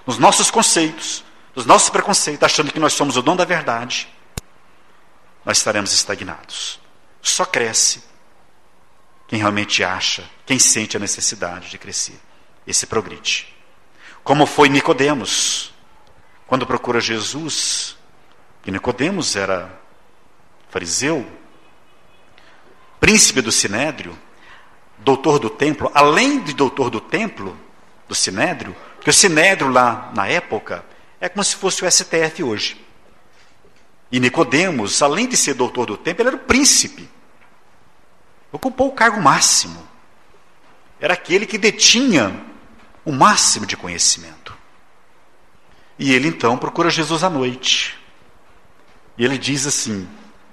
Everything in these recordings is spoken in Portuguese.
nos nossos conceitos, nos nossos preconceitos, achando que nós somos o dono da verdade, nós estaremos estagnados. Só cresce quem realmente acha, quem sente a necessidade de crescer. Esse progride. Como foi Nicodemos, quando procura Jesus, que Nicodemos era fariseu, príncipe do Sinédrio, doutor do templo, além de doutor do templo, do Sinédrio, porque o Sinédrio lá na época é como se fosse o STF hoje. E Nicodemos, além de ser doutor do templo, ele era o príncipe. Ocupou o cargo máximo. Era aquele que detinha o máximo de conhecimento. E ele então procura Jesus à noite. E ele diz assim: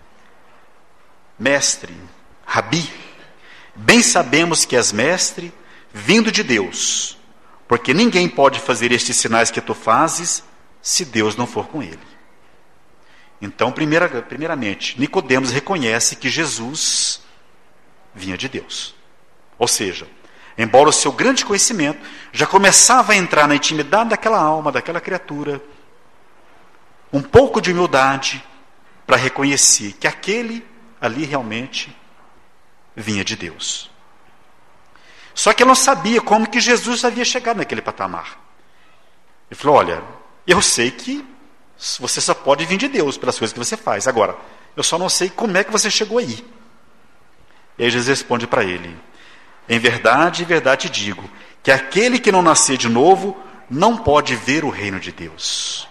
mestre, Rabi, bem sabemos que és mestre, vindo de Deus, porque ninguém pode fazer estes sinais que tu fazes, se Deus não for com ele. Então, primeiramente, Nicodemos reconhece que Jesus vinha de Deus. Ou seja, embora o seu grande conhecimento já começava a entrar na intimidade daquela alma, daquela criatura, um pouco de humildade para reconhecer que aquele ali realmente vinha de Deus. Só que ele não sabia como que Jesus havia chegado naquele patamar. Ele falou: olha, eu sei que você só pode vir de Deus pelas coisas que você faz. Agora, eu só não sei como é que você chegou aí. E aí Jesus responde para ele: em verdade te digo, que aquele que não nascer de novo não pode ver o reino de Deus.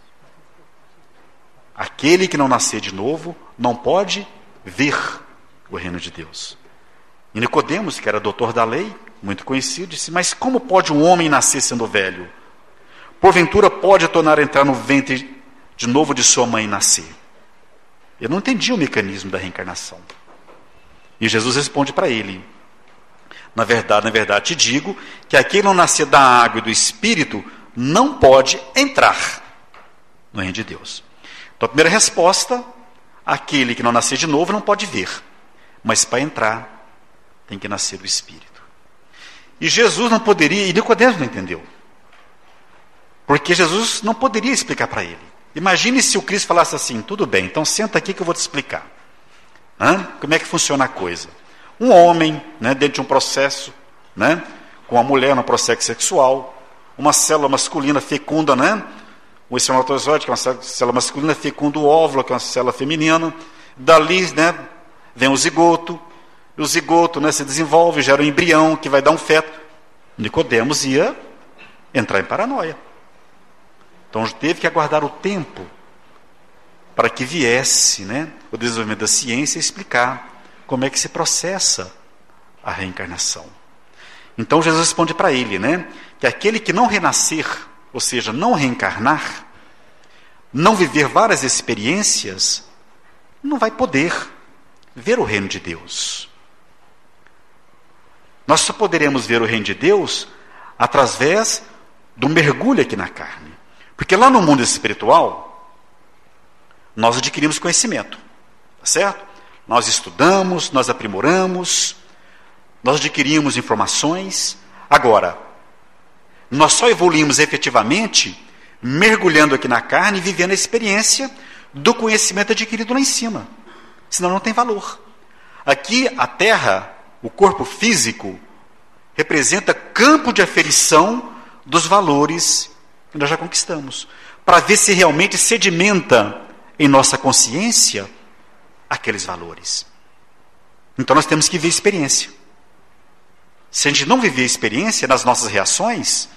Aquele que não nascer de novo não pode ver o reino de Deus. E Nicodemos, que era doutor da lei, muito conhecido, disse: mas como pode um homem nascer sendo velho? Porventura pode tornar a entrar no ventre de novo de sua mãe e nascer? Eu não entendi o mecanismo da reencarnação. E Jesus responde para ele: na verdade te digo, que aquele que não nascer da água e do Espírito não pode entrar no reino de Deus. Então a primeira resposta: aquele que não nascer de novo não pode ver. Mas para entrar, tem que nascer do Espírito. E Jesus não poderia, e Nicodemos não entendeu. Porque Jesus não poderia explicar para ele. Imagine se o Cristo falasse assim: tudo bem, então senta aqui que eu vou te explicar. Como é que funciona a coisa? Um homem, dentro de um processo, com a mulher no processo sexual, uma célula masculina fecunda, o espermatozoide, que é uma célula masculina, fecunda o óvulo, que é uma célula feminina. Dali, vem o zigoto. E o zigoto, se desenvolve, gera um embrião que vai dar um feto. Nicodemos ia entrar em paranoia. Então teve que aguardar o tempo para que viesse, o desenvolvimento da ciência explicar como é que se processa a reencarnação. Então Jesus responde para ele, que aquele que não renascer, ou seja, não reencarnar, não viver várias experiências, não vai poder ver o reino de Deus. Nós só poderemos ver o reino de Deus através do mergulho aqui na carne. Porque lá no mundo espiritual, nós adquirimos conhecimento, tá certo? Nós estudamos, nós aprimoramos, nós adquirimos informações. Agora, nós só evoluímos efetivamente mergulhando aqui na carne e vivendo a experiência do conhecimento adquirido lá em cima. Senão não tem valor. Aqui, a Terra, o corpo físico, representa campo de aferição dos valores que nós já conquistamos, para ver se realmente sedimenta em nossa consciência aqueles valores. Então nós temos que ver a experiência. Se a gente não viver a experiência nas nossas reações,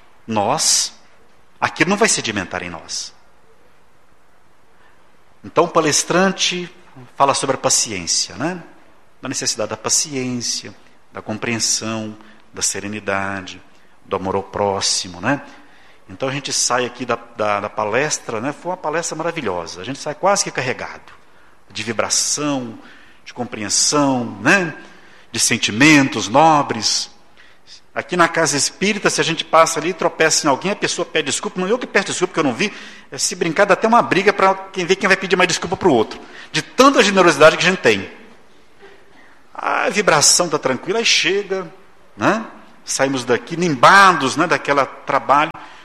aquilo não vai sedimentar em nós. Então o palestrante fala sobre a paciência, da necessidade da paciência, da compreensão, da serenidade, do amor ao próximo, Então a gente sai aqui da palestra, foi uma palestra maravilhosa, a gente sai quase que carregado de vibração, de compreensão, de sentimentos nobres. Aqui na casa espírita, se a gente passa ali e tropeça em alguém, a pessoa pede desculpa, não eu que peço desculpa, porque eu não vi, se brincar dá até uma briga para quem vê quem vai pedir mais desculpa para o outro, de tanta generosidade que a gente tem. A vibração está tranquila, aí chega, saímos daqui nimbados, daquele trabalho,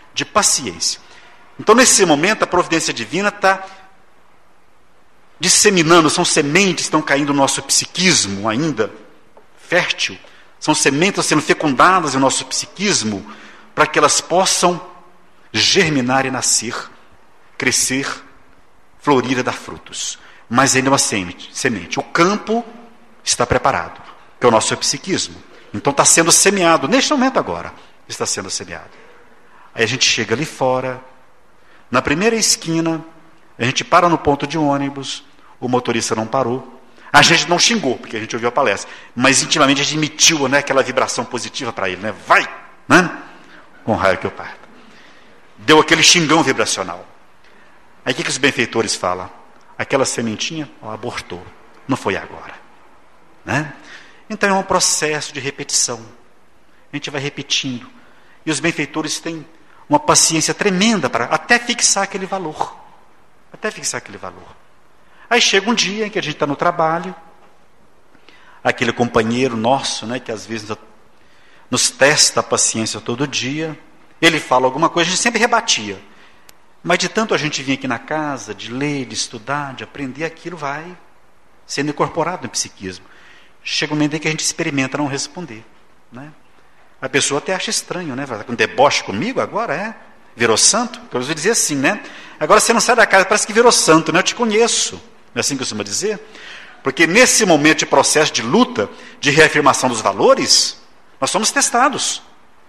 de paciência. Então, nesse momento, a providência divina está disseminando, são sementes que estão caindo no nosso psiquismo ainda fértil, são sementes sendo fecundadas no nosso psiquismo para que elas possam germinar e nascer, crescer, florir e dar frutos. Mas ainda é uma semente. O campo está preparado, que é o nosso psiquismo. Então está sendo semeado, neste momento agora, está sendo semeado. Aí a gente chega ali fora, na primeira esquina, a gente para no ponto de ônibus, o motorista não parou, a gente não xingou, porque a gente ouviu a palestra, mas intimamente a gente emitiu, né, aquela vibração positiva para ele, né? Vai, né? Com raio que eu parto. Deu aquele xingão vibracional. Aí o que os benfeitores falam? Aquela sementinha, abortou, não foi agora, né? Então é um processo de repetição. A gente vai repetindo. E os benfeitores têm uma paciência tremenda para até fixar aquele valor. Até fixar aquele valor. Aí chega um dia em que a gente está no trabalho, aquele companheiro nosso, né, que às vezes nos testa a paciência todo dia, ele fala alguma coisa, a gente sempre rebatia. Mas de tanto a gente vir aqui na casa, de ler, de estudar, de aprender, aquilo vai sendo incorporado no psiquismo. Chega um momento em que a gente experimenta não responder, né? A pessoa até acha estranho, né? Vai com deboche comigo agora, é? Virou santo? Eu vou dizer assim, né? Agora você não sai da casa, parece que virou santo, né? Eu te conheço. Não é assim que eu costumo dizer? Porque nesse momento de processo de luta, de reafirmação dos valores, nós somos testados.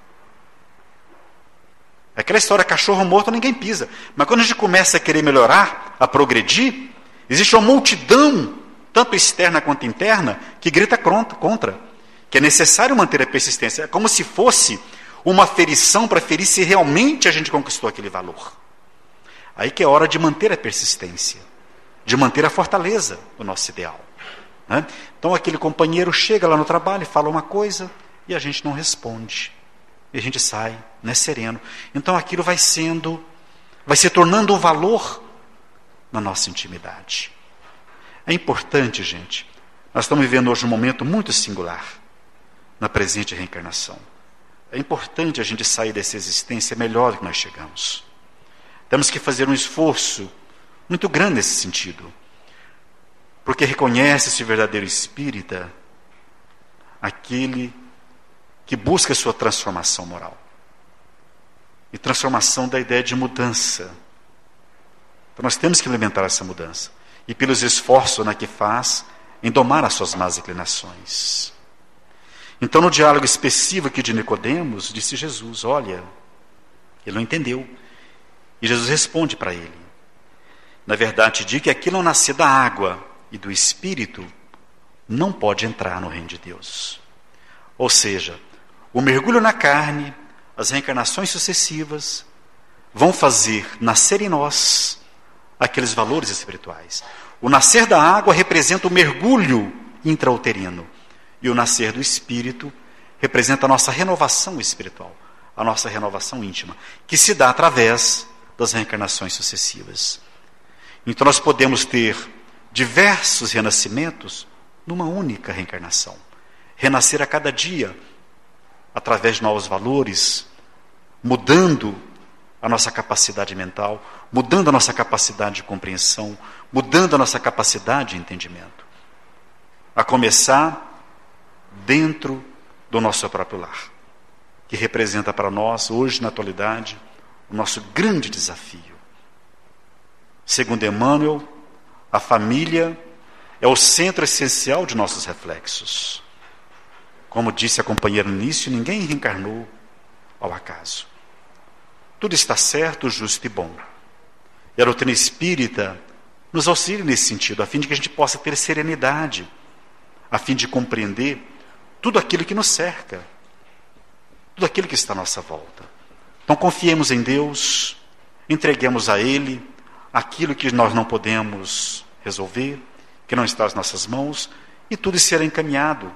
Aquela história, cachorro morto ninguém pisa. Mas quando a gente começa a querer melhorar, a progredir, existe uma multidão, tanto externa quanto interna, que grita contra. Que é necessário manter a persistência. É como se fosse uma ferição para ferir se realmente a gente conquistou aquele valor. Aí que é hora de manter a persistência, de manter a fortaleza do nosso ideal, né? Então aquele companheiro chega lá no trabalho, fala uma coisa e a gente não responde. E a gente sai, né, sereno. Então aquilo vai se tornando um valor na nossa intimidade. É importante, gente. Nós estamos vivendo hoje um momento muito singular na presente reencarnação. É importante a gente sair dessa existência melhor do que nós chegamos. Temos que fazer um esforço muito grande nesse sentido. Porque reconhece-se o verdadeiro espírita, aquele que busca a sua transformação moral. E transformação da ideia de mudança. Então nós temos que alimentar essa mudança. E pelos esforços que faz em domar as suas más inclinações. Então no diálogo expressivo aqui de Nicodemos, disse Jesus, olha, ele não entendeu. E Jesus responde para ele. Na verdade, digo que aquilo não nascer da água e do Espírito não pode entrar no reino de Deus. Ou seja, o mergulho na carne, as reencarnações sucessivas, vão fazer nascer em nós aqueles valores espirituais. O nascer da água representa o mergulho intrauterino. E o nascer do Espírito representa a nossa renovação espiritual, a nossa renovação íntima, que se dá através das reencarnações sucessivas. Então nós podemos ter diversos renascimentos numa única reencarnação. Renascer a cada dia, através de novos valores, mudando a nossa capacidade mental, mudando a nossa capacidade de compreensão, mudando a nossa capacidade de entendimento. A começar dentro do nosso próprio lar, que representa para nós, hoje na atualidade, o nosso grande desafio. Segundo Emmanuel, a família é o centro essencial de nossos reflexos. Como disse a companheira no início, ninguém reencarnou ao acaso. Tudo está certo, justo e bom. E a doutrina espírita nos auxilia nesse sentido, a fim de que a gente possa ter serenidade, a fim de compreender tudo aquilo que nos cerca, tudo aquilo que está à nossa volta. Então confiemos em Deus, entreguemos a Ele aquilo que nós não podemos resolver, que não está nas nossas mãos, e tudo será encaminhado.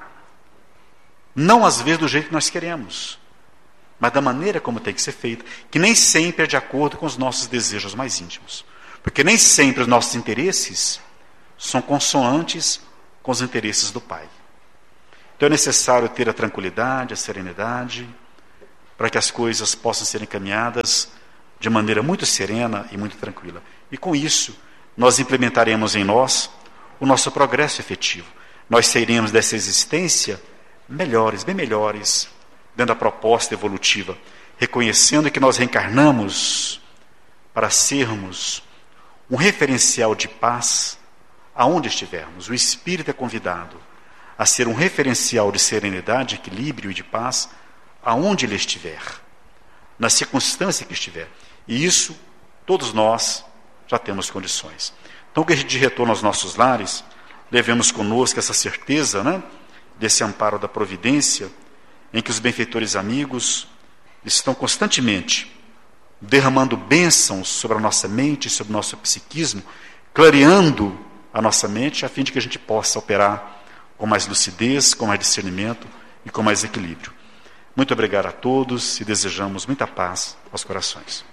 Não às vezes do jeito que nós queremos, mas da maneira como tem que ser feito, que nem sempre é de acordo com os nossos desejos mais íntimos. Porque nem sempre os nossos interesses são consonantes com os interesses do Pai. Então é necessário ter a tranquilidade, a serenidade, para que as coisas possam ser encaminhadas de maneira muito serena e muito tranquila. E com isso, nós implementaremos em nós o nosso progresso efetivo. Nós sairemos dessa existência melhores, bem melhores, dentro da proposta evolutiva, reconhecendo que nós reencarnamos para sermos um referencial de paz aonde estivermos. O espírito é convidado a ser um referencial de serenidade, equilíbrio e de paz aonde ele estiver, na circunstância que estiver. E isso, todos nós já temos condições. Então, que a gente de retorno aos nossos lares, levemos conosco essa certeza, né, desse amparo da providência, em que os benfeitores amigos estão constantemente derramando bênçãos sobre a nossa mente, sobre o nosso psiquismo, clareando a nossa mente, a fim de que a gente possa operar com mais lucidez, com mais discernimento e com mais equilíbrio. Muito obrigado a todos e desejamos muita paz aos corações.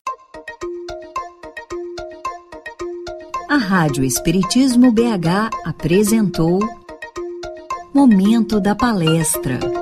A Rádio Espiritismo BH apresentou Momento da Palestra.